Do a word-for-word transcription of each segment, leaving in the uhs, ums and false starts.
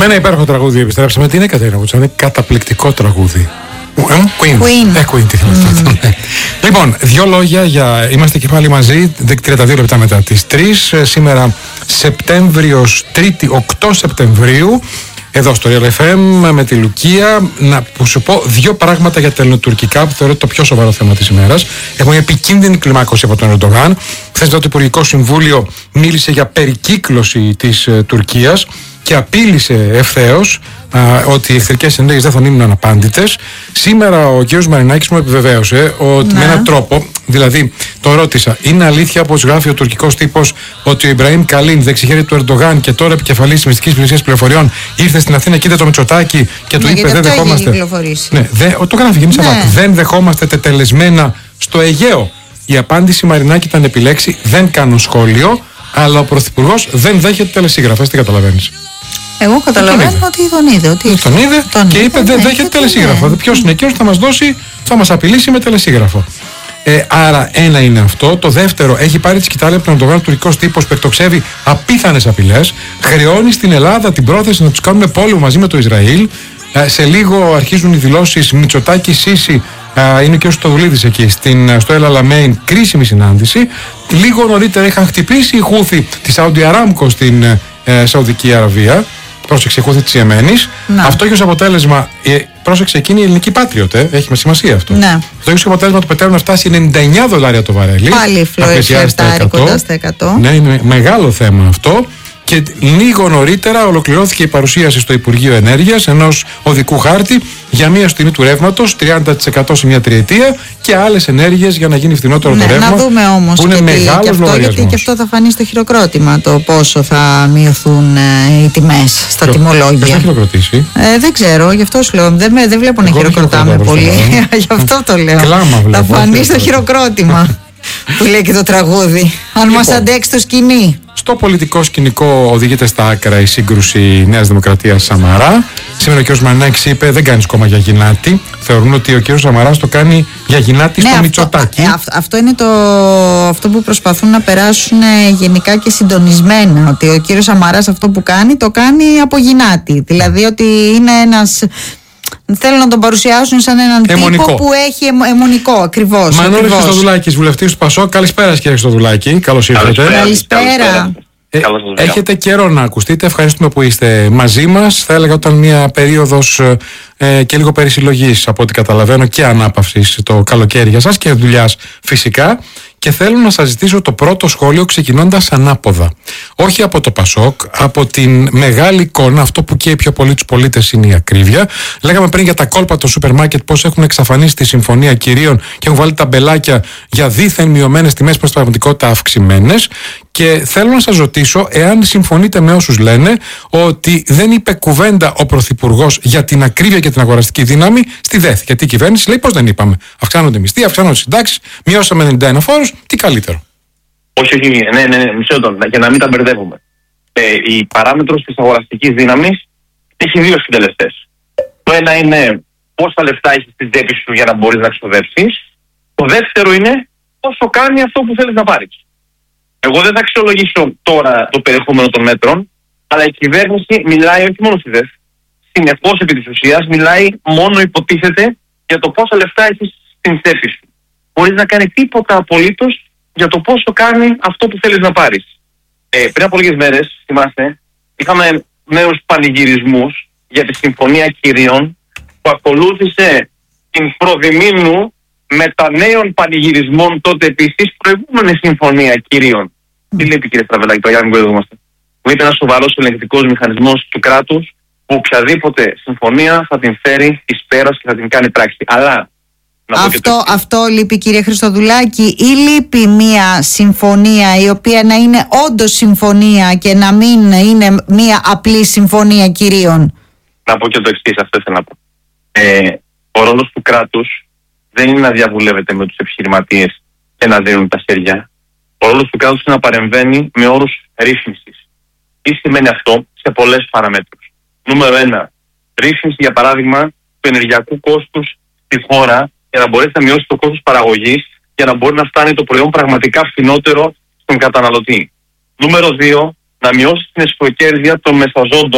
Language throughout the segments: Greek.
Με ένα υπέροχο τραγούδι επιστρέψαμε. Τι είναι, Κατερίνα Βούτσα? Είναι καταπληκτικό τραγούδι. Queen. Queen. Ε, Queen, τι mm. Λοιπόν, δύο λόγια για. Είμαστε και πάλι μαζί, τριάντα δύο λεπτά μετά τις τρεις. Σήμερα Σεπτέμβριος, Τρίτη, οκτώ Σεπτεμβρίου. Εδώ στο Real εφ εμ με τη Λουκία. Να που σου πω δύο πράγματα για τα ελληνοτουρκικά που θεωρώ το πιο σοβαρό θέμα της ημέρας. Έχουμε μια επικίνδυνη κλιμάκωση από τον Ερντογάν. Χθες το Υπουργικό Συμβούλιο μίλησε για περικύκλωση της ε, Τουρκίας και απείλησε ευθέως α, ότι οι εχθρικές ενέργειες δεν θα μείνουν αναπάντητες. Σήμερα ο κ. Μαρινάκης μου επιβεβαίωσε ότι ναι. με έναν τρόπο, δηλαδή το ρώτησα, είναι αλήθεια όπως γράφει ο τουρκικός τύπος ότι ο Ιμπραήμ Καλίν, δεξιχέρι του Ερντογάν και τώρα επικεφαλής της μυστικής υπηρεσίας πληροφοριών, ήρθε στην Αθήνα και είδε το Μητσοτάκη και του ναι, είπε δεν δεχόμαστε. Ναι, δε, το γράφει και ναι. Δεν δεχόμαστε τετελεσμένα στο Αιγαίο. Η απάντηση Μαρινάκη ήταν επιλέξει, δεν κάνω σχόλιο, αλλά ο Πρωθυπουργός δεν δέχεται τελεσίγραφα. Τι καταλαβαίνεις? Εγώ καταλαβαίνω τον ότι τον είδε. Ότι τον είδε τον και είπε δεν δέχεται τελεσίγραφο. Ναι. Ποιος είναι εκείνος θα μας δώσει, θα μας απειλήσει με τελεσίγραφο. Ε, άρα ένα είναι αυτό. Το δεύτερο, έχει πάρει τη σκητάλη από τον Ερντογάν, τουρκικός τύπος που εκτοξεύει απίθανες απειλές. Χρεώνει στην Ελλάδα την πρόθεση να τους κάνουμε πόλεμο μαζί με το Ισραήλ. Ε, σε λίγο αρχίζουν οι δηλώσεις Μητσοτάκη, Σίση. Uh, είναι και ο Στοδουλίδης εκεί στην, στο El Alamein, κρίσιμη συνάντηση. Λίγο νωρίτερα είχαν χτυπήσει οι Χούθη τη Saudi Aramco στην ε, Σαουδική Αραβία. Πρόσεξε, οι Χούθη της Ιεμένης. Αυτό έχει ως αποτέλεσμα, ε, πρόσεξε, εκείνη η ελληνική Πάτριωτε, έχει με σημασία αυτό. Ναι. Αυτό έχει ως αποτέλεσμα το πετρέλαιο να φτάσει ενενήντα εννιά δολάρια το βαρέλι. Πάλι φλοεφτάρει κοντά στα εκατό. Ναι, είναι μεγάλο θέμα αυτό. Και λίγο νωρίτερα ολοκληρώθηκε η παρουσίαση στο Υπουργείο Ενέργειας ενός οδικού χάρτη για μία τιμή του ρεύματος, τριάντα τοις εκατό σε μια τριετία και άλλες ενέργειες για να γίνει φθηνότερο ναι, το ρεύμα. Να δούμε όμως που είναι και, μεγάλος και αυτό, γιατί και αυτό θα φανεί στο χειροκρότημα το πόσο θα μειωθούν ε, οι τιμές στα Ποιο, τιμολόγια. Ποιος θα χειροκροτήσει? Ε, δεν ξέρω, γι' αυτό σου λέω. Δεν, δεν βλέπω να χειροκροτάμε πολύ. Γι' αυτό το λέω. Κλάμα, θα φανεί στο χειροκρότημα που λέει και το τραγούδι. Αν μας αντέξει το σκηνή. Στο πολιτικό σκηνικό οδηγείται στα άκρα η σύγκρουση Νέας Δημοκρατίας Σαμαρά. Σήμερα ο κ. Μαρινάκης είπε δεν κάνεις κόμμα για γυνάτη. Θεωρούν ότι ο κ. Σαμαράς το κάνει για γυνάτη ναι, στο αυτό, Μητσοτάκη. Α, αυτό είναι το, αυτό που προσπαθούν να περάσουν γενικά και συντονισμένα. Ότι ο κ. Σαμαράς αυτό που κάνει το κάνει από γυνάτη. Δηλαδή ότι είναι ένας... Θέλουν να τον παρουσιάσουν σαν έναν αιμονικό τύπο που έχει αιμονικό, ακριβώς. Μανώλης Χριστοδουλάκης, βουλευτής του Πασόκ. Καλησπέρα, κύριε Χριστοδουλάκη. Καλώς ήρθατε. Καλησπέρα. Καλησπέρα. Ε, έχετε καιρό να ακουστείτε. Ευχαριστούμε που είστε μαζί μας. Θα έλεγα όταν μια περίοδος ε, και λίγο περισυλλογής, από ό,τι καταλαβαίνω, και ανάπαυσης το καλοκαίρι για σας και δουλειάς φυσικά. Και θέλω να σας ζητήσω το πρώτο σχόλιο ξεκινώντας ανάποδα. Όχι από το Πασόκ, από την μεγάλη εικόνα, αυτό που καίει πιο πολύ τους πολίτες είναι η ακρίβεια. Λέγαμε πριν για τα κόλπα των σούπερ μάρκετ, πώς έχουν εξαφανίσει τη συμφωνία κυρίων και έχουν βάλει τα μπελάκια για δίθεν μειωμένες τιμές, προς την πραγματικότητα αυξημένες. Και θέλω να σας ρωτήσω εάν συμφωνείτε με όσους λένε ότι δεν είπε κουβέντα ο Πρωθυπουργός για την ακρίβεια και την αγοραστική δύναμη στη ΔΕΘ. Γιατί η κυβέρνηση λέει πώς δεν είπαμε. Αυξάνονται μισθοί, αυξάνονται συντάξεις, μειώσαμε ενενήντα ένα φόρους. Τι καλύτερο? Όχι, όχι, ναι, ναι, ναι, μισό τον, για να μην τα μπερδεύουμε. Ε, η παράμετρος της αγοραστικής δύναμης έχει δύο συντελεστές. Το ένα είναι πόσα λεφτά έχεις στην τσέπη σου για να μπορείς να ξοδέψεις. Το δεύτερο είναι πόσο κάνει αυτό που θέλεις να πάρεις. Εγώ δεν θα αξιολογήσω τώρα το περιεχόμενο των μέτρων, αλλά η κυβέρνηση μιλάει όχι μόνο στη ΔΕΘ. Συνεπώς, επί της ουσίας, μιλάει μόνο υποτίθεται για το πόσα λεφτά έχεις στην τσέπη σου. Χωρίς να κάνει τίποτα απολύτως για το πόσο κάνει αυτό που θέλεις να πάρεις. Ε, πριν από λίγες μέρες, θυμάστε, είχαμε νέους πανηγυρισμούς για τη Συμφωνία Κυρίων που ακολούθησε την προδημήνου μετανέων πανηγυρισμών τότε επίσης προηγούμενη Συμφωνία Κυρίων. Τι λέει, κύριε Στραβελάκη, το Γιάννη που εδώ είμαστε. Που είπε ένας σοβαρός ελεγκτικός μηχανισμός του κράτους που οποιαδήποτε συμφωνία θα την φέρει εις πέρας και θα την κάνει πράξη. Αλλά Αυτό, αυτό λείπει, κύριε Χριστοδουλάκη, ή λείπει μια συμφωνία η οποία να είναι όντως συμφωνία και να μην είναι μια απλή συμφωνία κυρίων? Να πω και το εξής, αυτό θέλω να πω. Ε, ο ρόλος του κράτους δεν είναι να διαβουλεύεται με τους επιχειρηματίες και να δίνουν τα χέρια. Ο ρόλος του κράτους είναι να παρεμβαίνει με όρους ρύθμισης. Τι σημαίνει αυτό σε πολλές παραμέτρους? Νούμερο ένα, ρύθμιση για παράδειγμα του ενεργειακού κόστους στη χώρα, για να μπορέσει να μειώσει το κόστος παραγωγής, για να μπορεί να φτάνει το προϊόν πραγματικά φθηνότερο στον καταναλωτή. Νούμερο δύο, να μειώσει την εσωκέρδεια των μεσαζόντων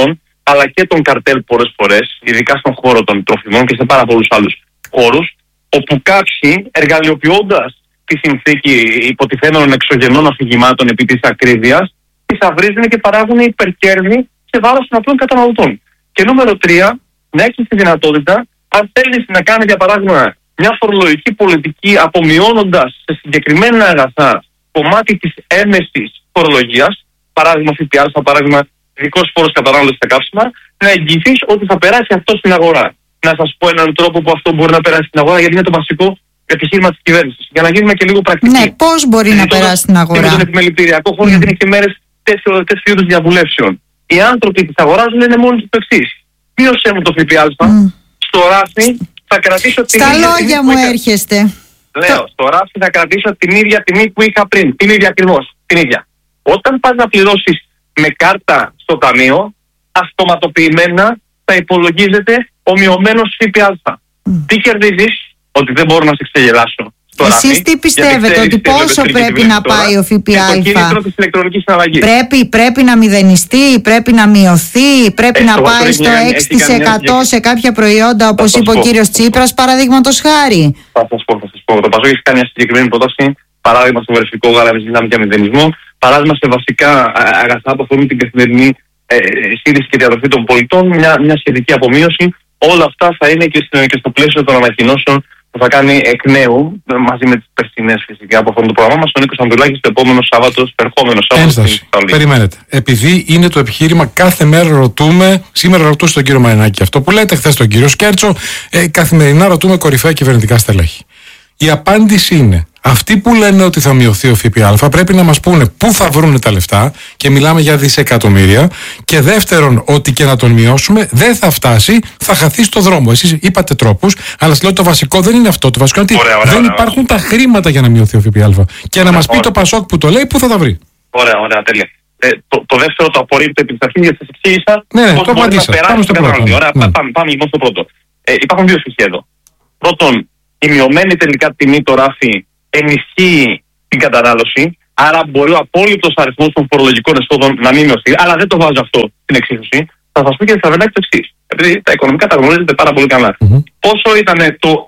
αλλά και των καρτέλ πολλές φορές, ειδικά στον χώρο των τροφιμών και σε πάρα πολλούς άλλους χώρους, όπου κάποιοι εργαλειοποιώντας τη συνθήκη υποτιθέμενων εξωγενών αφηγημάτων επί της ακρίβειας, θησαυρίζουν και παράγουν υπερκέρδη σε βάρος των απλών καταναλωτών. Και νούμερο τρία, να έχεις τη δυνατότητα, αν θέλεις να κάνεις για παράδειγμα μια φορολογική πολιτική απομειώνοντας σε συγκεκριμένα αγαθά κομμάτι της έμεσης φορολογίας, παράδειγμα ΦΠΑ, παράδειγμα ειδικός φόρος κατανάλωσης στα καύσιμα, να εγγυηθείς ότι θα περάσει αυτό στην αγορά. Να σας πω έναν τρόπο που αυτό μπορεί να περάσει στην αγορά, γιατί είναι το βασικό επιχείρημα της κυβέρνησης. Για να γίνουμε και λίγο πρακτικοί. Ναι, πώς μπορεί να περάσει στην αγορά. Με τον επιμελητηριακό χώρο, mm. γιατί είναι και μέρες τέτοιου είδους διαβουλεύσεων. Οι άνθρωποι της αγοράς λένε μόνο το εξής. Μείωσέ μου το ΦΠΑ, mm. στο ράφι θα κρατήσω την Στα ίδια λόγια τιμή μου είχα... έρχεστε. Λέω, το... στο ράφι θα κρατήσω την ίδια τιμή που είχα πριν. Την ίδια ακριβώς. Την ίδια. Όταν πας να πληρώσεις με κάρτα στο ταμείο, αυτοματοποιημένα θα υπολογίζεται ο μειωμένος ΦΠΑ. Mm. Τι κερδίζεις? Ότι δεν μπορώ να σε ξεγελάσω. Εσείς τι πιστεύετε, ότι πόσο πρέπει να πάει ο ΦΠΑ? Το κίνητρο της ηλεκτρονικής συναλλαγής. Πρέπει, πρέπει να μηδενιστεί, πρέπει να μειωθεί, πρέπει ε, να πάει στο έξι τοις εκατό σε κάποια προϊόντα, όπως είπε ο κύριος Τσίπρας, παραδείγματος χάρη. Θα σας πω, θα σας πω. Το ΠΑΣΟΚ έχει κάνει μια συγκεκριμένη πρόταση, παράδειγμα στο βερφικό γάλα με δυνάμει και μηδενισμό, παράδειγμα σε βασικά αγαθά που αφορούν την καθημερινή ε, σύντηση και διατροφή των πολιτών, μια, μια σχετική απομείωση. Όλα αυτά θα είναι και στο, και στο πλαίσιο των ανακοινώσεων που θα κάνει εκ νέου, μαζί με τις περσινές φυσικά από αυτό το πρόγραμμα μας, ο Νίκος Ανδρουλάκης το επόμενο Σάββατο, το ερχόμενο Σάββατο. Ένσταση. Περιμένετε. Επειδή είναι το επιχείρημα, κάθε μέρα ρωτούμε, σήμερα ρωτούσε τον κύριο Μαρινάκη αυτό που λέτε, χθες τον κύριο Σκέρτσο, ε, καθημερινά ρωτούμε κορυφαία κυβερνητικά στελέχη. Η απάντηση είναι: αυτοί που λένε ότι θα μειωθεί ο ΦΠΑ πρέπει να μας πούνε πού θα βρουν τα λεφτά, και μιλάμε για δισεκατομμύρια. Και δεύτερον, ότι και να τον μειώσουμε δεν θα φτάσει, θα χαθεί στο δρόμο. Εσείς είπατε τρόπους, αλλά σας λέω το βασικό δεν είναι αυτό. Το βασικό είναι ότι ωραία, ωραία, δεν ωραία, υπάρχουν ωραία. τα χρήματα για να μειωθεί ο ΦΠΑ. Και ωραία, να μας πει το ΠΑΣΟΚ που το λέει, πού θα τα βρει. Ωραία, ωραία, τέλεια. Ε, το, το δεύτερο το απορρίπτω επί της αρχής, γιατί σας εξήγησα. Ναι, ναι, το απαντήσα. Πάμε στο πρώτο. Ωραία, ναι. πάμε, πάμε λοιπόν στο πρώτο. Ε, υπάρχουν δύο στοιχεία εδώ. Πρώτον, η μειωμένη τελικά τιμή το ράφι ενισχύει την κατανάλωση, άρα μπορεί ο απόλυτος αριθμός των φορολογικών εσόδων να μην μειωθεί, αλλά δεν το βάζω αυτό στην εξίσωση. Θα σας πω και θα βρεθεί το εξής, επειδή τα οικονομικά τα γνωρίζετε πάρα πολύ καλά. Mm-hmm. Πόσο ήταν το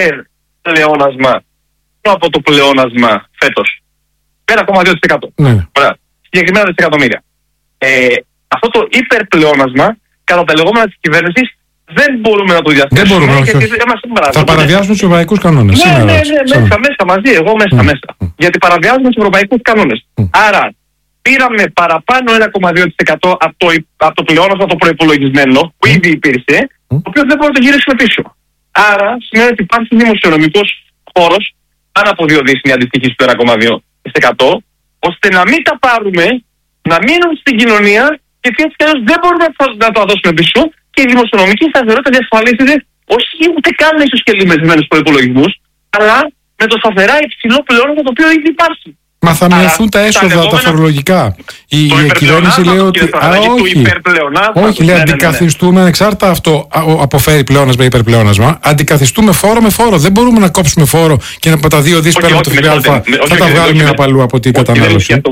υπερπλεόνασμα από το πλεόνασμα φέτος? ένα κόμμα δύο τοις εκατό. Mm-hmm. Ωραία. Συγκεκριμένα δισεκατομμύρια. Ε, αυτό το υπερπλεόνασμα, κατά τα λεγόμενα της κυβέρνησης, δεν μπορούμε να το διαθέσουμε. Δεν μπορούμε, όχι, όχι. Θα παραβιάσουμε τους ευρωπαϊκούς κανόνες. Ναι, ναι, ναι, ναι, μέσα, μέσα, μαζί, εγώ μέσα, mm. μέσα. Mm. Γιατί παραβιάζουμε τους ευρωπαϊκούς κανόνες. Mm. Άρα, πήραμε παραπάνω ένα κόμμα δύο τοις εκατό από το, από το πλεόνασμα το προϋπολογισμένο, που ήδη υπήρχε, mm. το οποίο δεν μπορούμε να το γυρίσουμε πίσω. Άρα, σημαίνει ότι υπάρχει δημοσιονομικός χώρος, πάνω από δύο δις είναι η αντιστοιχή στο ένα κόμμα δύο τοις εκατό, ώστε να μην τα πάρουμε, να μείνουν στην κοινωνία, γιατί έτσι κι αλλιώς δεν μπορούμε να τα δώσουμε πίσω. Και η δημοσιονομική σταθερότητα διασφαλίζεται όχι ούτε καν με ισοσκελισμένους προϋπολογισμούς, αλλά με το σταθερά υψηλό πλεόνασμα το οποίο ήδη υπάρχει. Μα θα μειωθούν τα έσοδα, τα φορολογικά. Η, η κυβέρνηση λέει ότι. Α, όχι, όχι, λέει, αντικαθιστούμε, ανεξάρτητα αυτό αποφέρει πλεόνασμα ή υπερπλεόνασμα, αντικαθιστούμε φόρο με φόρο. Δεν μπορούμε να κόψουμε φόρο και να από τα δύο δις παίρνουμε το ΦΠΑ. Θα τα βγάλουμε από αλλού από την κατανάλωση.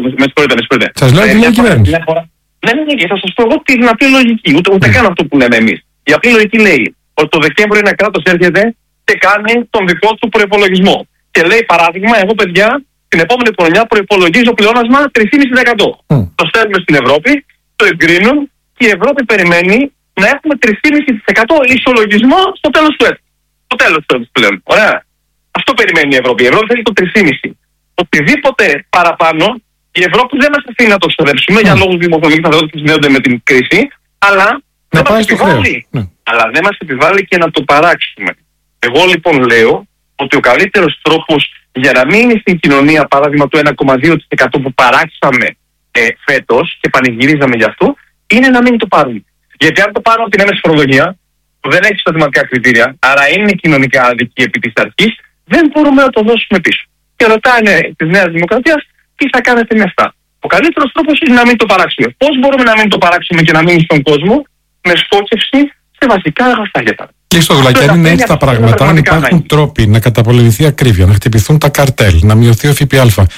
Σας λέω τι λέει η κυβέρνηση. Ναι, ναι, ναι, θα σας πω εγώ την απλή λογική, ούτε, ούτε καν αυτό που λέμε εμείς. Η απλή λογική λέει ότι το Δεκέμβριο ένα κράτος έρχεται και κάνει τον δικό του προϋπολογισμό. Και λέει παράδειγμα, εγώ παιδιά, την επόμενη χρονιά προϋπολογίζω πλεόνασμα τρία κόμμα πέντε τοις εκατό. Mm. Το στέλνουμε στην Ευρώπη, το εγκρίνουν και η Ευρώπη περιμένει να έχουμε τρία κόμμα πέντε τοις εκατό ισολογισμό στο τέλος του έτους. Στο τέλος του έτους πλέον. Ωραία. Αυτό περιμένει η Ευρώπη. Η Ευρώπη θέλει το τρία κόμμα πέντε. Οτιδήποτε παραπάνω. Η Ευρώπη δεν μας αφήνει να το ξοδέψουμε mm. για λόγους δημοσιονομικής σταθερότητας που συνδέονται με την κρίση, αλλά δεν μας επιβάλλει. Mm. Αλλά δεν μας επιβάλλει και να το παράξουμε. Εγώ λοιπόν λέω ότι ο καλύτερος τρόπος για να μείνει στην κοινωνία, παράδειγμα το ένα κόμμα δύο τοις εκατό που παράξαμε ε, φέτος και πανηγυρίζαμε γι' αυτό, είναι να μην το πάρουμε. Γιατί αν το πάρουμε από την έμεση φορολογία, που δεν έχει συστηματικά κριτήρια, άρα είναι κοινωνικά αδική επί της αρχής, δεν μπορούμε να το δώσουμε πίσω. Και ρωτάνε τη Νέα Δημοκρατία, τι θα κάνετε με αυτά. Ο καλύτερος τρόπος είναι να μην το παράξουμε. Πώς μπορούμε να μην το παράξουμε και να μείνει στον κόσμο? Με στόχευση σε βασικά αγαθά για τα. Και στο Δουλακή, αν είναι έτσι τα πράγματα, αν υπάρχουν τρόποι να καταπολεμηθεί ακρίβεια, να χτυπηθούν τα καρτέλ, να μειωθεί ο ΦΠΑ,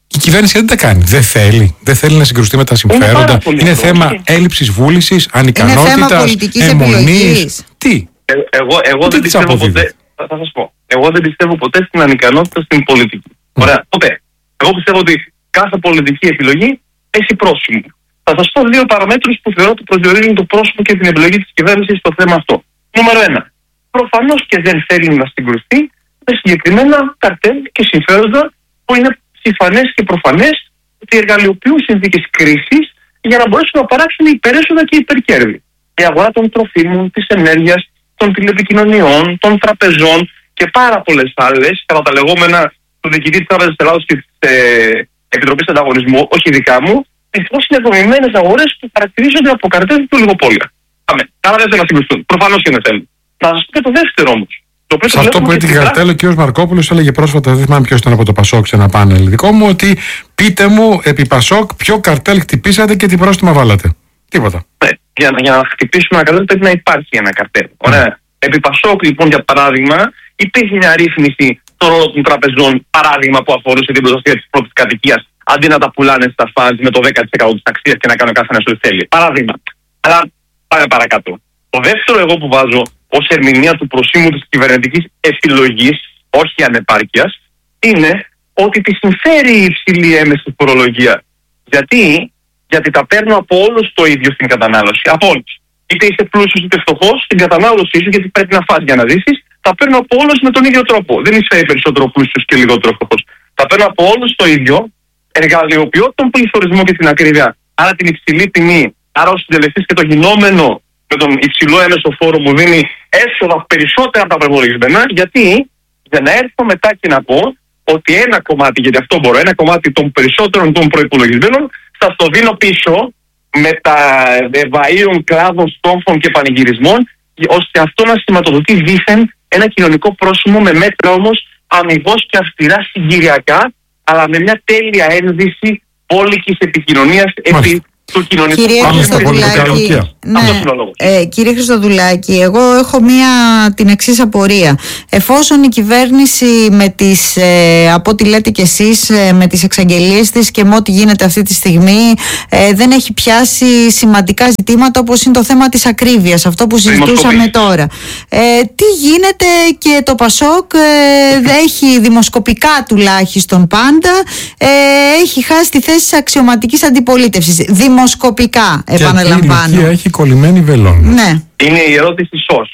Η κυβέρνηση δεν τα κάνει. Δεν θέλει. Δεν θέλει να συγκρουστεί με τα συμφέροντα. Είναι, είναι θέμα έλλειψης βούλησης, ανικανότητας, αιμονής. Τι. Ε, εγώ εγώ δεν πιστεύω ποτέ. Θα σας πω. Εγώ δεν πιστεύω ποτέ στην ανικανότητα στην πολιτική. Mm. Ωραία. Ποτέ. Εγώ πιστεύω ότι κάθε πολιτική επιλογή έχει πρόσημο. Θα σας πω δύο παραμέτρους που θεωρώ ότι προσδιορίζουν το πρόσωπο και την επιλογή της κυβέρνησης στο θέμα αυτό. Νούμερο ένα. Προφανώς και δεν θέλει να συγκρουστεί με συγκεκριμένα καρτέλ και συμφέροντα που είναι συμφανές και προφανές ότι εργαλειοποιούν συνθήκες κρίσης για να μπορέσουν να παράξουν υπερέσοδα και υπερκέρδη. Η αγορά των τροφίμων, της ενέργειας, των τηλεπικοινωνιών, των τραπεζών και πάρα πολλές άλλες, κατά τα λεγόμενα του διοικητή της Τράπεζας της Ελλάδος και της ε, Επιτροπής Ανταγωνισμού, όχι δικά μου, δυστυχώς είναι δομημένες αγορές που χαρακτηρίζονται από καρτέλ και ολιγοπόλια. Πάμε. Άρα δεν θέλουν να συγκρουστούν. Προφανώς και δεν θέλουν. Θα σας πω και το δεύτερο όμως. Σε αυτό που έτυχε καρτέλ, ο κ. Μαρκόπουλος έλεγε πρόσφατα, δεν θυμάμαι ποιος ήταν από το Πασόκ σε ένα πάνελ δικό μου, ότι πείτε μου επί Πασόκ ποιο καρτέλ χτυπήσατε και τι πρόστιμα βάλατε. Τίποτα. Ναι, για, για να χτυπήσουμε ένα καρτέλ πρέπει να υπάρχει ένα καρτέλ. Ωραία. Mm. Επί Πασόκ, λοιπόν, για παράδειγμα, υπήρχε μια ρύθμιση των ρόλων των τραπεζών, παράδειγμα που αφορούσε την προστασία της πρώτης κατοικίας, αντί να τα πουλάνε στα φαντ με το δέκα τοις εκατό της αξίας και να κάνουν κάθε ένα ό,τι θέλει. Παράδειγμα. Αλλά πάμε παρακάτω. Το δεύτερο εγώ που βάζω ως ερμηνεία του προσήμου της κυβερνητικής επιλογής, όχι ανεπάρκειας, είναι ότι τη συμφέρει η υψηλή έμεση φορολογία. Γιατί? Γιατί τα παίρνω από όλους το ίδιο στην κατανάλωση. Από όλους. Είτε είσαι πλούσιος είτε φτωχός, στην κατανάλωσή σου, γιατί πρέπει να φας για να ζήσεις, τα παίρνω από όλους με τον ίδιο τρόπο. Δεν είσαι περισσότερο πλούσιος και λιγότερο φτωχός. Τα παίρνω από όλους το ίδιο, εργαλειοποιώ τον πληθωρισμό και την ακρίβεια. Άρα την υψηλή τιμή, άρα ο συντελεστής και το γινόμενο με τον υψηλό έμεσο φόρο μου δίνει έσοδα περισσότερα από τα προπολογισμένα. Γιατί? Για να έρθω μετά και να πω ότι ένα κομμάτι, γιατί αυτό μπορώ, ένα κομμάτι των περισσότερων των προϋπολογισμένων θα το δίνω πίσω με τα βαΐων κλάδων, στόμφων και πανηγυρισμών, ώστε αυτό να σηματοδοτεί δήθεν ένα κοινωνικό πρόσημο με μέτρα όμως αμοιβώς και αυστηρά συγκυριακά, αλλά με μια τέλεια ένδυση πόλικης επικοινωνίας επί του κοινωνικού Χριστοδουλάκη, ναι, ε, κύριε Χριστοδουλάκη, εγώ έχω μία την εξής απορία. Εφόσον η κυβέρνηση με τις, ε, από ό,τι λέτε κι εσείς, ε, με τις εξαγγελίες της και με ό,τι γίνεται αυτή τη στιγμή, ε, δεν έχει πιάσει σημαντικά ζητήματα όπως είναι το θέμα της ακρίβειας, αυτό που συζητούσαμε τώρα. Ε, τι γίνεται και το Πασόκ ε, έχει δημοσκοπικά τουλάχιστον πάντα, ε, έχει χάσει τη θέση της αξιωματικής αντιπολίτευσης. Δημοσκοπικά, επαναλαμβάνω. Και έχει κολλημένη βελόνα. Ναι. Είναι η ερώτηση σως.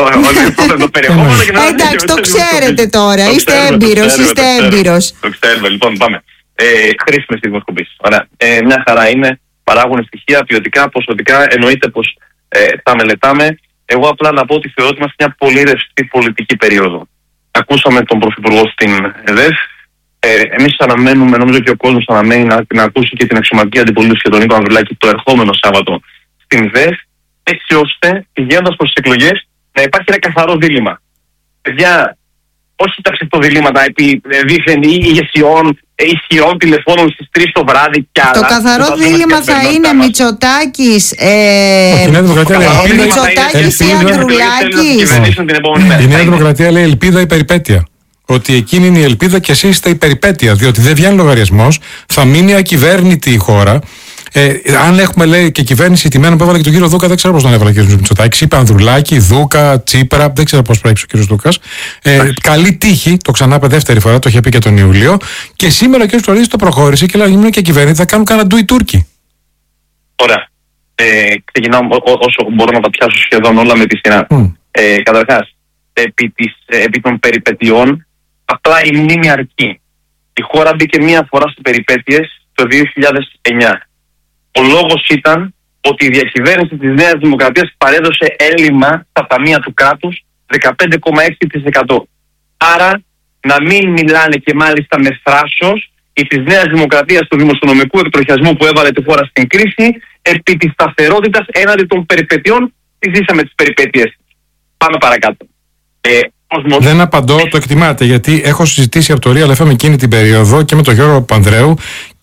Εντάξει, το ξέρετε τώρα. Είστε έμπειρος, είστε έμπειρος. Το ξέρουμε, λοιπόν, πάμε. Χρήσιμες οι δημοσκοπήσεις. Ωραία. Μια χαρά είναι. Παράγουν στοιχεία ποιοτικά, ποσοτικά. Εννοείται πως τα μελετάμε. Εγώ απλά να πω ότι θεωρώ ότι είμαστε μια πολύ ρευστή πολιτική περίοδο. Ακούσαμε τον Πρωθυπουργό στην ΕΔΕΦ. Ε, εμείς αναμένουμε, νομίζω και ο κόσμος αναμένει να, να ακούσει και την αξιωματική αντιπολίτευση και τον Νίκο Ανδρουλάκη το ερχόμενο Σάββατο στην ΔΕΦ, έτσι ώστε πηγαίνοντας προς τις εκλογές να υπάρχει ένα καθαρό δίλημμα. Παιδιά, όχι τα ψευτοδιλήμματα επί δίθεν ηγεσιών, ισχυρών τηλεφώνων στις τρεις το βράδυ κι άλλα. Το καθαρό δίλημμα θα είναι Μητσοτάκης, ε, Μητσοτάκης ή Ανδρουλάκης. Η Νέα Δημοκρατία λέει ελπίδα ή περιπέτεια. Ότι εκείνη είναι η ελπίδα και εσείς είστε η περιπέτεια. Διότι δεν βγαίνει λογαριασμός, θα μείνει ακυβέρνητη η χώρα. Ε, αν έχουμε, λέει, και κυβέρνηση τιμένων που έβαλε και τον κύριο Δούκα, δεν ξέρω πώς τον έβαλε ο κύριος Μητσοτάκης. Είπε Ανδρουλάκη, Δούκα, Τσίπρα, δεν ξέρω πώς προέκυψε ο κύριος Δούκας. Ε, καλή τύχη, το ξανά είπε δεύτερη φορά, το είχε πει και τον Ιούλιο. Και σήμερα ο κύριος Φλωρίδης το προχώρησε και λέει: γυμνό και κυβέρνηση θα κάνουν κανένα ντου οι Τούρκοι. Ωραία. Ε, ξεκινάω όσο μπορώ να τα πιάσω σχεδόν όλα με τη σειρά. Mm. Ε, Καταρχάς, επί, επί των περιπετειών, απλά η μνήμη αρκεί. Η χώρα μπήκε μία φορά στις περιπέτειες το δύο χιλιάδες εννιά. Ο λόγος ήταν ότι η διακυβέρνηση της Νέας Δημοκρατίας παρέδωσε έλλειμμα στα ταμεία του κράτους δεκαπέντε κόμμα έξι τοις εκατό. Άρα να μην μιλάνε και μάλιστα με θράσος ή της Νέας Δημοκρατίας του δημοσιονομικού εκτροχιασμού που έβαλε τη χώρα στην κρίση επί της σταθερότητας έναντι των περιπετειών. Τι ζήσαμε τις περιπέτειες. Πάμε παρακάτω. Ε, Δεν απαντώ, το εκτιμάτε, γιατί έχω συζητήσει από το Real εφ εμ εκείνη την περίοδο και με τον Γιώργο Πανδρέου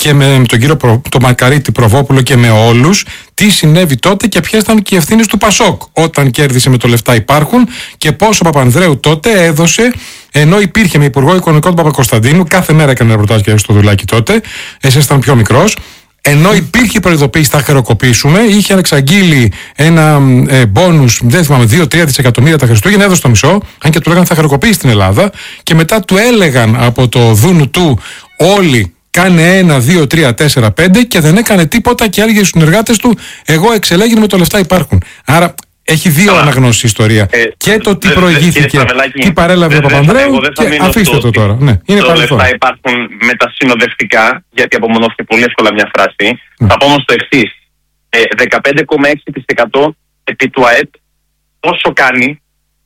και με τον κύριο Προ, τον Μαρκαρίτη Προβόπουλο και με όλους τι συνέβη τότε και ποιες ήταν και οι ευθύνες του Πασόκ όταν κέρδισε με το λεφτά υπάρχουν και πόσο ο Παπανδρέου τότε έδωσε, ενώ υπήρχε με υπουργό οικονομικών του Παπακοσταντίνου, κάθε μέρα έκανε ρεπορτάζ και στο Δουλάκι τότε, εσύ ήταν πιο μικρός. Ενώ υπήρχε προειδοποίηση θα χρεοκοπήσουμε, είχε εξαγγείλει ένα ε, μπόνους, δεν θυμάμαι, δύο τρία δισεκατομμύρια τα Χριστούγεννα, έδωσε το μισό, αν και του λέγανε θα χρεοκοπήσει στην Ελλάδα, και μετά του έλεγαν από το δούνου του όλοι κάνε ένα, δύο, τρία, τέσσερα, πέντε και δεν έκανε τίποτα και έλεγε στους συνεργάτες του εγώ εξελέγην με το λεφτά υπάρχουν. Άρα έχει δύο αναγνώσεις η ιστορία. Ε, και το τι προηγήθηκε, τι παρέλαβε ο Παπανδρέου και αφήστε το τώρα. Ναι, είναι το λεφτά υπάρχουν με τα συνοδευτικά, γιατί απομονώθηκε πολύ εύκολα μια φράση. Mm. Θα πω όμως το εξής. Ε, δεκαπέντε κόμμα έξι τοις εκατό επί του ΑΕΠ όσο κάνει,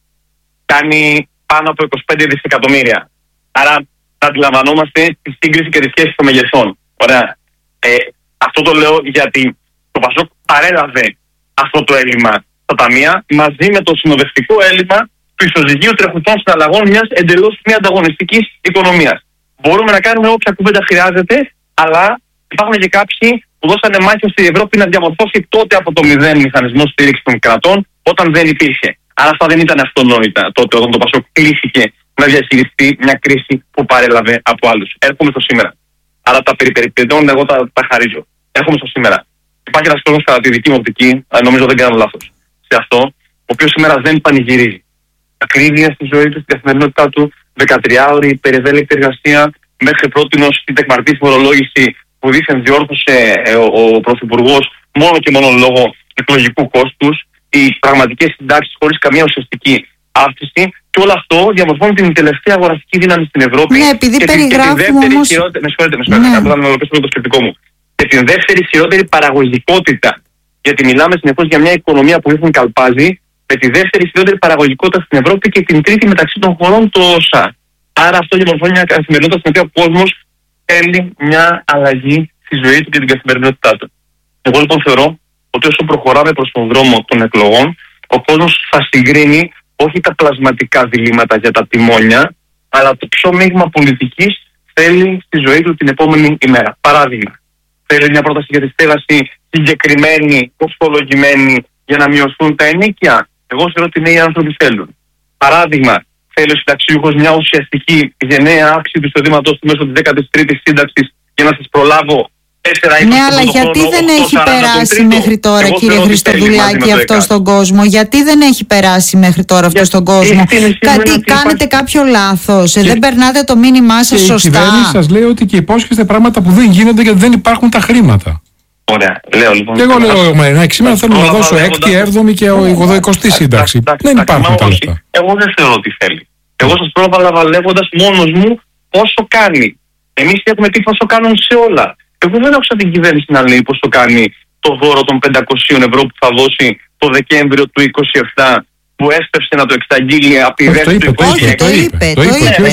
κάνει πάνω από είκοσι πέντε δισεκατομμύρια. Άρα θα αντιλαμβανόμαστε τη σύγκριση και τη σχέση των μεγεθών. Ωραία. Ε, αυτό το λέω γιατί το Πασόκ παρέλαβε αυτό το έλλειμμα στα ταμεία μαζί με το συνοδευτικό έλλειμμα του ισοζυγίου τρεχουτών συναλλαγών μιας εντελώς μη ανταγωνιστικής οικονομίας. Μπορούμε να κάνουμε όποια κουβέντα χρειάζεται, αλλά υπάρχουν και κάποιοι που δώσανε μάχη στην Ευρώπη να διαμορφώσει τότε από το μηδέν μηχανισμό στήριξη των κρατών όταν δεν υπήρχε. Άρα αυτά δεν ήταν αυτονόητα τότε όταν το Πασόκ κλήθηκε να διαχειριστεί μια κρίση που παρέλαβε από άλλους. Έρχομαι στο σήμερα. Άρα τα περιπεριπτών εγώ τα, τα χαρίζω. Έρχομαι στο σήμερα. Υπάρχει ένας κόσμος κατά τη δική μου οπτική, νομίζω δεν κάνω λάθος σε αυτό, ο οποίος σήμερα δεν πανηγυρίζει. Ακρίβεια στη ζωή του, στην καθημερινότητά του, δεκατριάωρη υπερευέλικτη εργασία, μέχρι πρότινος την τεκμαρτή φορολόγηση που δήθεν διόρθωσε ε, ο, ο Πρωθυπουργός μόνο και μόνο λόγω εκλογικού κόστους, οι πραγματικές συντάξεις χωρίς καμία ουσιαστική αύξηση, και όλο αυτό διαμορφώνει την τελευταία αγοραστική δύναμη στην Ευρώπη. Ναι, επειδή περιγράφουμε όμως... Χειρότε... Με συγχωρείτε, με συγχωρείτε, ναι. να ολοκληρώσω το σκεπτικό μου. Και την δεύτερη χειρότερη παραγωγικότητα. Γιατί μιλάμε συνεχώς για μια οικονομία που ήθελε καλπάζει, με τη δεύτερη χειρότερη παραγωγικότητα στην Ευρώπη και την τρίτη μεταξύ των χωρών του ΩΣΑ. Άρα αυτό διαμορφώνει μια καθημερινότητα στην οποία ο κόσμος θέλει μια αλλαγή στη ζωή του και την καθημερινότητά του. Εγώ λοιπόν θεωρώ ότι όσο προχωράμε προς τον δρόμο των εκλογών, ο κόσμος θα συγκρίνει όχι τα πλασματικά διλήμματα για τα τιμόνια, αλλά το ποιο μείγμα πολιτικής θέλει στη ζωή του την επόμενη ημέρα. Παράδειγμα, θέλει μια πρόταση για τη στέγαση συγκεκριμένη, κοστολογημένη, για να μειωθούν τα ενοίκια. Εγώ θεωρώ ότι νέοι άνθρωποι θέλουν. Παράδειγμα, θέλει ο συνταξιούχος μια ουσιαστική γενναία αύξηση του εισοδήματος του μέσω της δέκατης τρίτης σύνταξης για να σας προλάβω. Ναι, αλλά γιατί χρόνο, δεν έχει περάσει μέχρι τώρα, εγώ κύριε Χριστοδουλάκη, αυτό στον κόσμο? Γιατί δεν έχει περάσει μέχρι τώρα αυτό στον κόσμο? Κάτι, κάνετε κάποιο λάθος, και... δεν περνάτε το μήνυμά σας σωστά. Η κυβέρνηση σας λέει ότι και υπόσχεστε πράγματα που δεν γίνονται γιατί δεν υπάρχουν τα χρήματα. Ωραία, λέω λοιπόν. Και εγώ λέω, Μαρινάκη, σήμερα θέλω να δώσω έκτη, έβδομη και ογδοηκοστή σύνταξη. Δεν υπάρχουν τα λεφτά. Εγώ δεν θεωρώ ότι θέλει. Εγώ σας πρόβαλα λέγοντας μόνος μου πόσο κάνει. Εμείς έχουμε πει πόσο κάνουν σε όλα. Εγώ δεν άκουσα την κυβέρνηση να λέει πώς το κάνει το δώρο των πεντακόσια ευρώ που θα δώσει το Δεκέμβριο του είκοσι επτά, που έσπευσε να το εξαγγείλει από τη δεύτερη του είκοσι έξι. Το είπε, το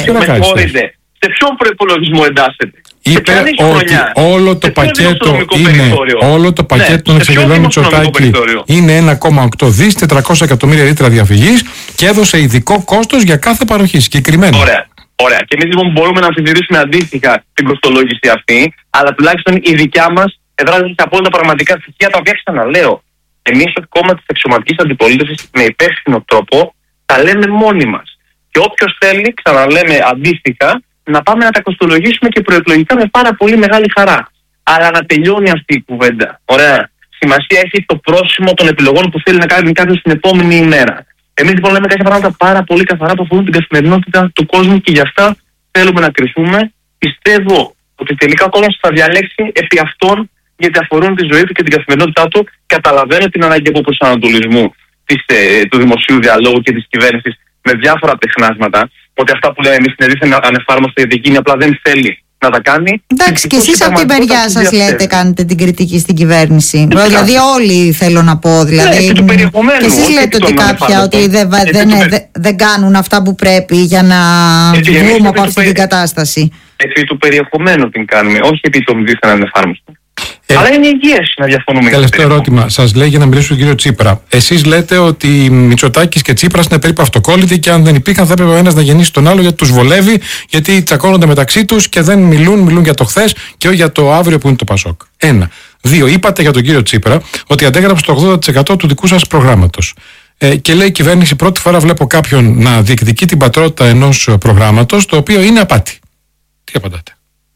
είπε. Σε ποιον προϋπολογισμό εντάσσεται? Είπε ότι όλο το πακέτο είναι, όλο το πακέτο των εξαγγελών Μητσοτάκη είναι ένα κόμμα οκτώ δις, τετρακόσια εκατομμύρια λίτρα διαφυγής και έδωσε ειδικό κόστος για κάθε παροχή συγκεκριμένο. Ωραία. Ωραία. Και εμείς λοιπόν μπορούμε να αμφισβητήσουμε αντίστοιχα την κοστολόγηση αυτή, αλλά τουλάχιστον η δικιά μας εδράζεται σε απόλυτα πραγματικά στοιχεία, τα οποία ξαναλέω. Εμείς ως κόμμα της αξιωματικής αντιπολίτευσης με υπεύθυνο τρόπο τα λέμε μόνοι μας. Και όποιος θέλει, ξαναλέμε αντίστοιχα, να πάμε να τα κοστολογήσουμε και προεκλογικά με πάρα πολύ μεγάλη χαρά. Αλλά να τελειώνει αυτή η κουβέντα. Ωραία. Σημασία έχει το πρόσημο των επιλογών που θέλει να κάνει κάποιος την επόμενη ημέρα. Εμείς λοιπόν λέμε κάποια πράγματα πάρα πολύ καθαρά που αφορούν την καθημερινότητα του κόσμου και γι' αυτά θέλουμε να κρυθούμε. Πιστεύω ότι τελικά ο κόσμος θα διαλέξει επί αυτών, γιατί αφορούν τη ζωή του και την καθημερινότητά του. Καταλαβαίνω την ανάγκη από προσανατολισμού της, ε, του δημοσίου διαλόγου και της κυβέρνησης με διάφορα τεχνάσματα. Ότι αυτά που λέμε εμείς είναι δίθεν ανεφάρμοστα, γιατί εκείνη απλά δεν θέλει να τα κάνει. Εντάξει, και εσείς από την μεριά σας λέτε, κάνετε την κριτική στην κυβέρνηση. Ε, δηλαδή, όλοι θέλω να πω. Δηλαδή, ναι, του περιεχομένου, και εσείς λέτε ότι κάποια ότι δεν, δεν, δεν, δεν κάνουν αυτά που πρέπει για να βγούμε από αυτή την κατάσταση. Επί του περιεχομένου την κάνουμε, όχι επί των δίθεν ανεφάρμοστων. Ε, Αλλά είναι υγιές να διαφωνούμε. Τελευταίο ερώτημα. Σας λέει για να μιλήσω στον κύριο Τσίπρα. Εσείς λέτε ότι Μητσοτάκης και Τσίπρας είναι περίπου αυτοκόλλητοι και αν δεν υπήρχαν θα έπρεπε ο ένας να γεννήσει τον άλλο γιατί τους βολεύει, γιατί τσακώνονται μεταξύ τους και δεν μιλούν, μιλούν για το χθες και όχι για το αύριο που είναι το Πασόκ. Ένα. Δύο. Είπατε για τον κύριο Τσίπρα ότι αντέγραψε το ογδόντα τοις εκατό του δικού σας προγράμματος. Ε, και λέει η κυβέρνηση, πρώτη φορά βλέπω κάποιον να διεκδικεί την πατρότητα ενός προγράμματος το οποίο είναι απάτη. Τι απαντάτε?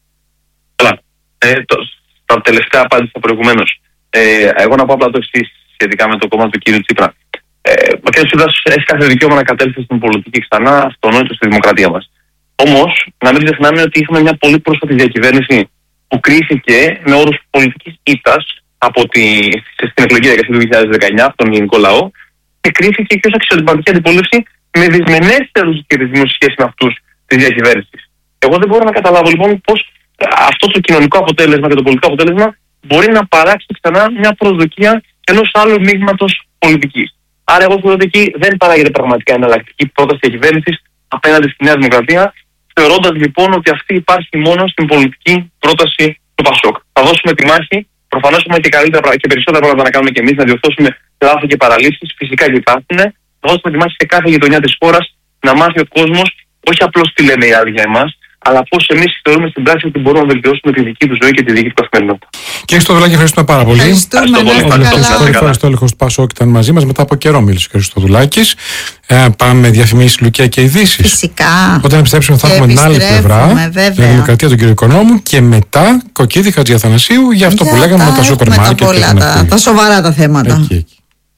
Καλά. Ε, το, τα τελευταία απάντησα προηγουμένως. Ε, εγώ να πω απλά το εξής σχετικά με το κόμμα του κύριου Τσίπρα. Ε, ο κ. Τσίπρας έχει κάθε δικαίωμα να κατέλθει στην πολιτική ξανά, αυτονόητο στη δημοκρατία μας. Όμως, να μην ξεχνάμε ότι είχαμε μια πολύ πρόσφατη διακυβέρνηση που κρίθηκε με όρους πολιτικής ήττας από τη, στην εκλογή διαδικασία του δύο χιλιάδες δεκαεννιά από τον ελληνικό λαό και κρίθηκε και ως αξιωματική αντιπολίτευση με δυσμενέστερους κερδισμούς σχέση με αυτούς της διακυβέρνησης. Εγώ δεν μπορώ να καταλάβω λοιπόν πώς αυτό το κοινωνικό αποτέλεσμα και το πολιτικό αποτέλεσμα μπορεί να παράξει ξανά μια προσδοκία ενός άλλου μείγματος πολιτικής. Άρα, εγώ θεωρώ ότι εκεί δεν παράγεται πραγματικά εναλλακτική πρόταση διακυβέρνησης απέναντι στη Νέα Δημοκρατία, θεωρώντας λοιπόν ότι αυτή υπάρχει μόνο στην πολιτική πρόταση του Πασόκ. Θα δώσουμε τη μάχη. Προφανώς έχουμε και καλύτερα και περισσότερα πράγματα να κάνουμε και εμείς, να διορθώσουμε λάθη και παραλήψεις. Φυσικά και υπάρχουν. Θα δώσουμε τη μάχη σε κάθε γειτονιά της χώρας να μάθει ο κόσμος όχι απλώς τι λένε οι άλλοι για εμάς, αλλά πώς εμείς θεωρούμε στην πράξη ότι μπορούμε να βελτιώσουμε τη δική του ζωή και τη δική του καθημερινότητα. Κύριε Στοδουλάκη, ευχαριστούμε πάρα πολύ. Ευχαριστούμε. Ο στόλιχος του Πασόκ ήταν μαζί μας. Μετά από καιρό μίλησε ο κ. Στοδουλάκης. Ε, πάμε διαφημίσεις, Λουκία και ειδήσεις. Φυσικά. Όταν επιστρέψουμε θα έχουμε την άλλη πλευρά, τη Δημοκρατία του κ. Οικονόμου, και μετά Κοκκίδη Χατζιαθανασίου για αυτό για που λέγαμε με τα σούπερ μάρκετ. Τα, τα, τα σοβαρά τα θέματα. Εκεί, εκεί.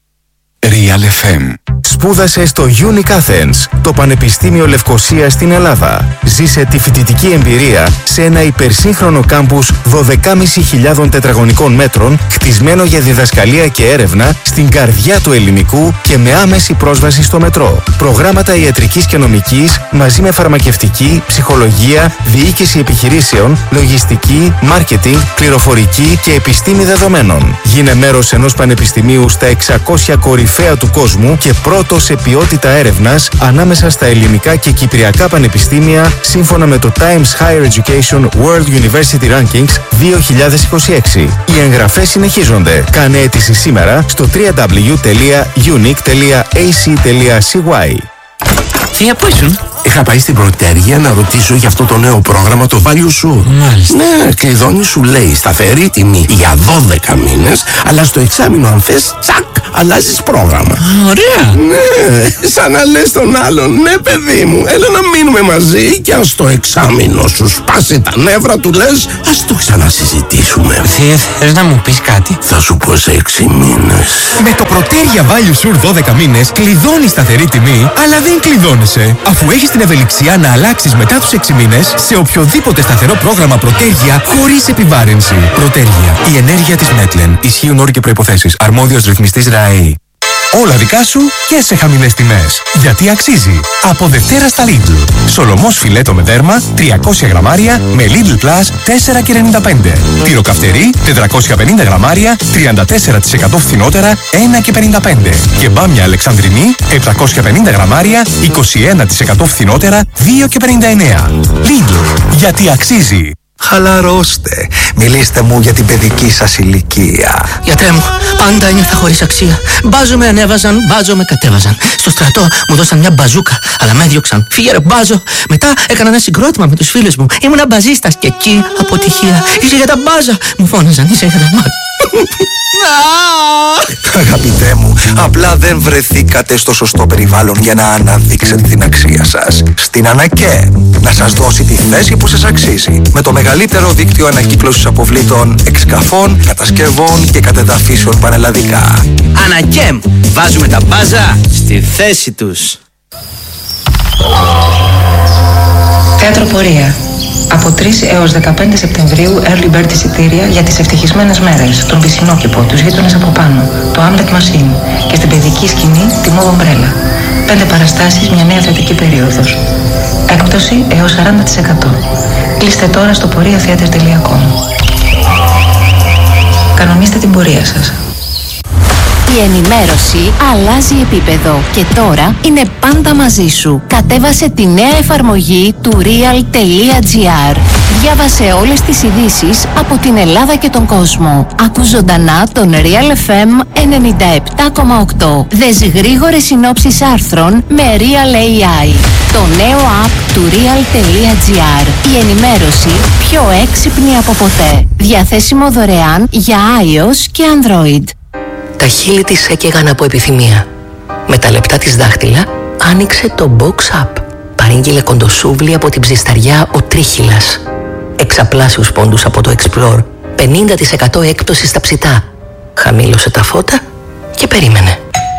Real εφ εμ. Σπούδασε στο Unique Athens, το Πανεπιστήμιο Λευκωσίας στην Ελλάδα. Ζήσε τη φοιτητική εμπειρία σε ένα υπερσύγχρονο κάμπους δώδεκα χιλιάδες πεντακόσια τετραγωνικών μέτρων, χτισμένο για διδασκαλία και έρευνα στην καρδιά του ελληνικού και με άμεση πρόσβαση στο μετρό. Προγράμματα ιατρικής και νομικής μαζί με φαρμακευτική, ψυχολογία, διοίκηση επιχειρήσεων, λογιστική, μάρκετινγκ, πληροφορική και επιστήμη δεδομένων. Γίνε μέρος ενός πανεπιστημίου στα εξακόσια κορυφαία του κόσμου και πρώτο σε ποιότητα έρευνας ανάμεσα στα ελληνικά και κυπριακά πανεπιστήμια σύμφωνα με το Times Higher Education World University Rankings δύο χιλιάδες είκοσι έξι. Οι εγγραφές συνεχίζονται. Κάνε αίτηση σήμερα στο double-u double-u double-u τελεία unique τελεία a c τελεία c y. Θεία, πού ήσουν? Είχα πάει στην Πρωτέργεια να ρωτήσω για αυτό το νέο πρόγραμμα, το Value Sur. Μάλιστα. Ναι, κλειδώνει, σου λέει σταθερή τιμή για δώδεκα μήνες, αλλά στο εξάμηνο αν θες, τσακ, αλλάζεις πρόγραμμα. Ωραία. Ναι, σαν να λες τον άλλον, ναι παιδί μου, έλα να μείνουμε μαζί και αν στο εξάμηνο σου σπάσει τα νεύρα του λες, ας το ξανασυζητήσουμε. Θεία, θες να μου πεις κάτι? Θα σου πω σε έξι μήνες. Με το Πρωτέργεια Value Sur δώδεκα μήνες κλειδώνεις σταθερή τιμή, αλλά δεν κλειδώνεσαι, αφού έχεις την ευελιξία να αλλάξεις μετά τους έξι μήνες σε οποιοδήποτε σταθερό πρόγραμμα Πρωτέργεια χωρίς επιβάρυνση. Πρωτέργεια. Η ενέργεια της Μέτλεν. Ισχύουν όροι και προϋποθέσεις. Αρμόδιος ρυθμιστής ΡΑΕΗ. Όλα δικά σου και σε χαμηλές τιμές. Γιατί αξίζει. Από Δευτέρα στα Lidl. Σολομός φιλέτο με δέρμα τριακόσια γραμμάρια με Lidl Plus τέσσερα και ενενήντα πέντε. Τυροκαυτερί τετρακόσια πενήντα γραμμάρια τριάντα τέσσερα τοις εκατό φθηνότερα ένα και πενήντα πέντε. Και μπάμια Αλεξανδρινή επτακόσια πενήντα γραμμάρια είκοσι ένα τοις εκατό φθηνότερα δύο και πενήντα εννέα. Lidl. Γιατί αξίζει. Χαλαρώστε. Μιλήστε μου για την παιδική σας ηλικία. Γιατρέ μου, πάντα ένιωθα χωρίς αξία. Μπάζο με ανέβαζαν, μπάζο με κατέβαζαν. Στο στρατό μου δώσαν μια μπαζούκα, αλλά με έδιωξαν. Φύγε ρε μπάζο. Μετά έκανα ένα συγκρότημα με τους φίλους μου. Ήμουνα μπαζίστας και εκεί αποτυχία. Είσαι για τα μπάζα. Μου φώναζαν, είσαι για τα μάτια. Αγαπητέ μου, απλά δεν βρεθήκατε στο σωστό περιβάλλον για να αναδείξετε την αξία σας. Στην ΑΝΑΚΕ να σας δώσει τη θέση που σας αξίζει. Με το μεγαλύτερο δίκτυο ανακύκλωσης αποβλήτων, εξκαφών, κατασκευών και κατεδαφίσεων πανελλαδικά. ΑΝΑΚΕΜ, βάζουμε τα μπάζα στη θέση τους. Θέατρο Πορεία. Από τρεις έως δεκαπέντε Σεπτεμβρίου early bird εισιτήρια για τις ευτυχισμένες μέρες, τον Πισινόκηπο, τους γείτονες από πάνω, το Hamlet Machine και στην παιδική σκηνή τη Move Umbrella. Πέντε παραστάσεις, μια νέα θετική περίοδος. Έκπτωση έως σαράντα τοις εκατό. Κλείστε τώρα στο πορεία theater τελεία com. Κανονίστε την πορεία σας. Η ενημέρωση αλλάζει επίπεδο και τώρα είναι πάντα μαζί σου. Κατέβασε τη νέα εφαρμογή του real τελεία gr. Διάβασε όλες τις ειδήσεις από την Ελλάδα και τον κόσμο. Άκου ζωντανά τον Real εφ εμ ενενήντα επτά κόμμα οκτώ. Δες γρήγορες συνόψεις άρθρων με Real έι άι. Το νέο app του real.gr. Η ενημέρωση πιο έξυπνη από ποτέ. Διαθέσιμο δωρεάν για iOS και Android. Τα χείλη της έκαιγαν από επιθυμία. Με τα λεπτά της δάχτυλα άνοιξε το Box App. Παρήγγειλε κοντοσούβλι από την ψισταριά ο Τρίχυλας. Εξαπλάσιους πόντους από το Explore. πενήντα τοις εκατό έκπτωση στα ψητά. Χαμήλωσε τα φώτα και περίμενε.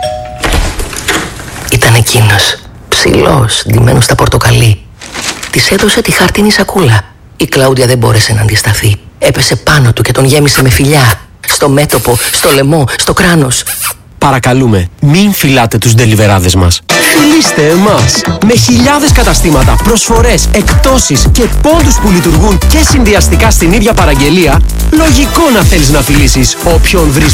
Ήταν εκείνος, ψηλός, ντυμένος στα πορτοκαλί. Της έδωσε τη χάρτινη σακούλα. Η Κλάουδια δεν μπόρεσε να αντισταθεί. Έπεσε πάνω του και τον γέμισε με φιλιά. Στο μέτωπο, στο λαιμό, στο κράνος. Παρακαλούμε, μην φυλάτε τους ντελιβεράδες μας. Φιλήστε εμάς! Με χιλιάδες καταστήματα, προσφορές, εκπτώσεις και πόντους που λειτουργούν και συνδυαστικά στην ίδια παραγγελία, λογικό να θέλεις να φιλήσεις όποιον βρεις